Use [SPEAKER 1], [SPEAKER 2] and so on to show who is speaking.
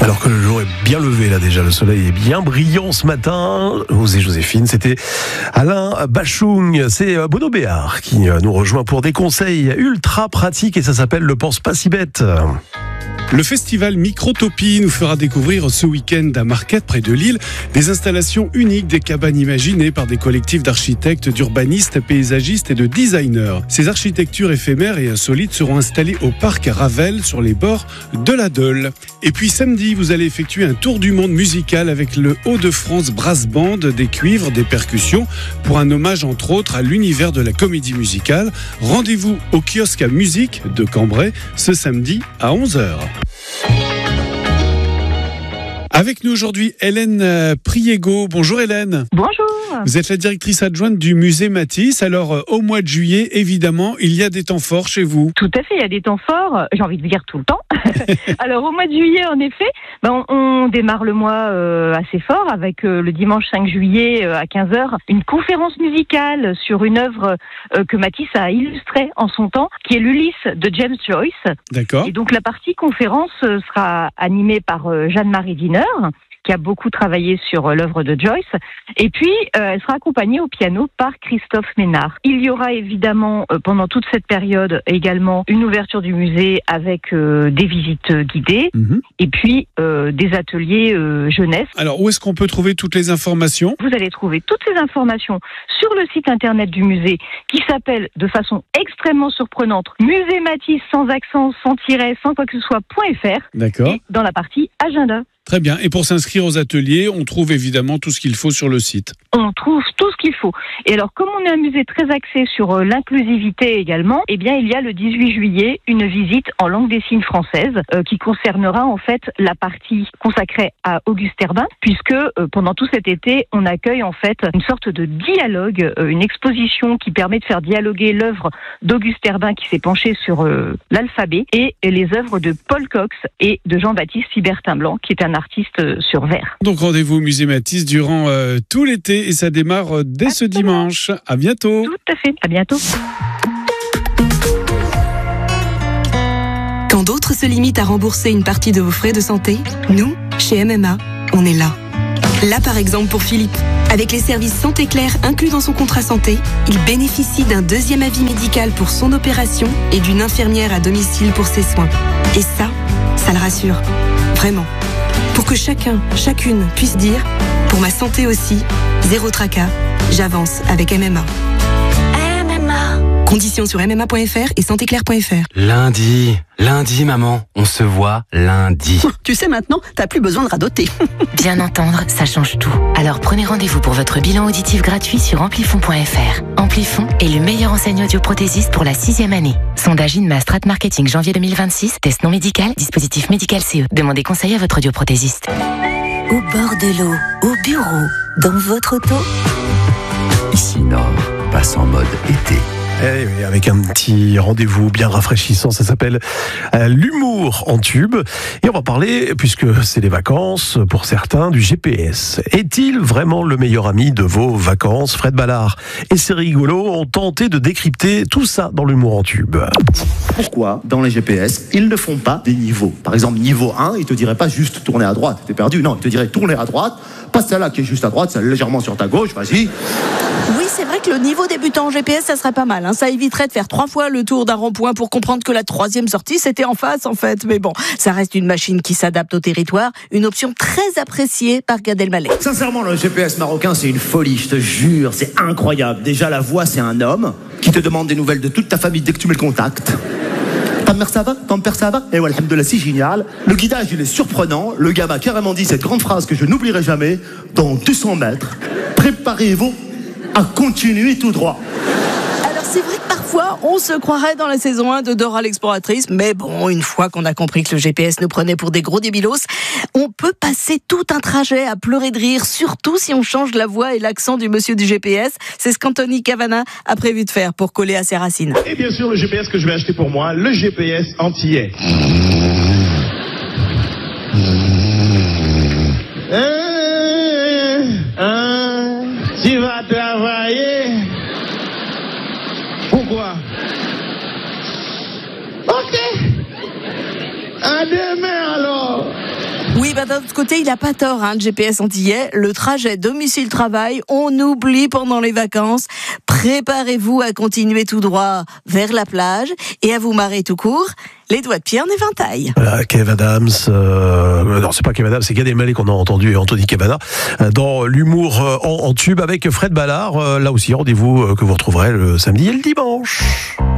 [SPEAKER 1] Alors que le jour est bien levé là déjà, le soleil est bien brillant ce matin. Vous et Joséphine, c'était Alain Bachung, c'est Bono Béard qui nous rejoint pour des conseils ultra pratiques et ça s'appelle le Pense pas si bête.
[SPEAKER 2] Le festival Microtopie nous fera découvrir ce week-end à Marquette, près de Lille, des installations uniques, des cabanes imaginées par des collectifs d'architectes, d'urbanistes, paysagistes et de designers. Ces architectures éphémères et insolites seront installées au parc Ravel, sur les bords de la Deule. Et puis samedi, vous allez effectuer un tour du monde musical avec le Hauts-de-France Brass Band, des cuivres, des percussions, pour un hommage entre autres à l'univers de la comédie musicale. Rendez-vous au kiosque à musique de Cambrai ce samedi à 11h. Avec nous aujourd'hui, Hélène Priego. Bonjour Hélène.
[SPEAKER 3] Bonjour.
[SPEAKER 2] Vous êtes la directrice adjointe du musée Matisse. Alors, au mois de juillet, évidemment, il y a des temps forts chez vous.
[SPEAKER 3] Tout à fait, il y a des temps forts, j'ai envie de dire tout le temps. Alors, au mois de juillet, en effet, on démarre le mois assez fort avec le dimanche 5 juillet à 15h, une conférence musicale sur une œuvre que Matisse a illustrée en son temps, qui est l'Ulysse de James Joyce.
[SPEAKER 2] D'accord.
[SPEAKER 3] Et donc, la partie conférence sera animée par Jeanne-Marie Diner, qui a beaucoup travaillé sur l'œuvre de Joyce. Et puis, elle sera accompagnée au piano par Christophe Ménard. Il y aura évidemment, pendant toute cette période, également une ouverture du musée avec des visites guidées et puis des ateliers jeunesse.
[SPEAKER 2] Alors, où est-ce qu'on peut trouver toutes les informations ?
[SPEAKER 3] Vous allez trouver toutes ces informations sur le site internet du musée qui s'appelle, de façon extrêmement surprenante, Musée Matisse, sans accent, sans tiret, sans quoi que ce soit, .fr.
[SPEAKER 2] D'accord.
[SPEAKER 3] Et dans la partie agenda.
[SPEAKER 2] Très bien. Et pour s'inscrire aux ateliers, on trouve évidemment tout ce qu'il faut sur le site.
[SPEAKER 3] On trouve tout ce qu'il faut. Et alors, comme on est un musée très axé sur l'inclusivité également, eh bien, il y a le 18 juillet une visite en langue des signes française qui concernera en fait la partie consacrée à Auguste Herbin, puisque pendant tout cet été, on accueille en fait une sorte de dialogue, une exposition qui permet de faire dialoguer l'œuvre d'Auguste Herbin qui s'est penché sur l'alphabet et les œuvres de Paul Cox et de Jean-Baptiste Sibertin-Blanc, qui est un artiste sur verre.
[SPEAKER 2] Donc rendez-vous au musée Matisse durant tout l'été et ça démarre dès ce dimanche. À bientôt.
[SPEAKER 3] Tout à fait. À bientôt.
[SPEAKER 4] Quand d'autres se limitent à rembourser une partie de vos frais de santé, nous, chez MMA, on est là. Là par exemple pour Philippe. Avec les services Santé Claire inclus dans son contrat santé, il bénéficie d'un deuxième avis médical pour son opération et d'une infirmière à domicile pour ses soins. Et ça le rassure. Vraiment. Pour que chacun, chacune puisse dire « Pour ma santé aussi, zéro tracas, j'avance avec MMA ». Conditions sur MMA.fr et santéclair.fr.
[SPEAKER 5] Lundi, maman, on se voit lundi.
[SPEAKER 6] Tu sais maintenant, t'as plus besoin de radoter.
[SPEAKER 7] Bien entendre, ça change tout. Alors prenez rendez-vous pour votre bilan auditif gratuit sur amplifon.fr. Amplifon est le meilleur enseignant audioprothésiste pour la 6e année. Sondage INMA Strat Marketing janvier 2026, test non médical, dispositif médical CE. Demandez conseil à votre audioprothésiste.
[SPEAKER 8] Au bord de l'eau, au bureau, dans votre auto.
[SPEAKER 9] Ici Nord passe en mode été.
[SPEAKER 1] Et avec un petit rendez-vous bien rafraîchissant, ça s'appelle l'humour en tube. Et on va parler, puisque c'est les vacances pour certains, du GPS. Est-il vraiment le meilleur ami de vos vacances ? Fred Ballard et C'est rigolo ont tenté de décrypter tout ça dans l'humour en tube.
[SPEAKER 10] Pourquoi, dans les GPS, ils ne font pas des niveaux ? Par exemple, niveau 1, il te dirait pas juste tourner à droite, t'es perdu. Non, il te dirait tourner à droite, pas celle-là qui est juste à droite, celle légèrement sur ta gauche, vas-y.
[SPEAKER 6] Oui, c'est vrai que le niveau débutant en GPS, ça serait pas mal. Ça éviterait de faire 3 fois le tour d'un rond-point pour comprendre que la 3e sortie, c'était en face, en fait. Mais bon, ça reste une machine qui s'adapte au territoire, une option très appréciée par Gad Elmaleh.
[SPEAKER 10] Sincèrement, le GPS marocain, c'est une folie, je te jure, c'est incroyable. Déjà, la voix, c'est un homme qui te demande des nouvelles de toute ta famille dès que tu mets le contact. Ta mère ça va ? Ton père ça va ? Et ouais, alhamdoulilah, c'est génial. Le guidage, il est surprenant. Le gars m'a carrément dit cette grande phrase que je n'oublierai jamais. Dans 200 mètres, préparez-vous à continuer tout droit.
[SPEAKER 6] Alors c'est vrai que parfois, on se croirait dans la saison 1 de Dora l'exploratrice, mais bon, une fois qu'on a compris que le GPS nous prenait pour des gros débilos, on peut passer tout un trajet à pleurer de rire, surtout si on change la voix et l'accent du monsieur du GPS. C'est ce qu'Anthony Cavana a prévu de faire pour coller à ses racines.
[SPEAKER 11] Et bien sûr, le GPS que je vais acheter pour moi, le GPS antillais. Tu vas travailler. Pourquoi? Ok. À demain alors.
[SPEAKER 6] Oui, d'un autre côté, il n'a pas tort, le GPS antillais. Le trajet domicile-travail, on oublie pendant les vacances. Préparez-vous à continuer tout droit vers la plage et à vous marrer tout court. Les doigts de pied en éventail.
[SPEAKER 1] Voilà, Kev Adams, non, c'est pas Kev Adams, c'est Gad Elmaleh qu'on a entendu, et Anthony Cavana, dans l'humour en tube avec Fred Ballard. Là aussi, rendez-vous que vous retrouverez le samedi et le dimanche.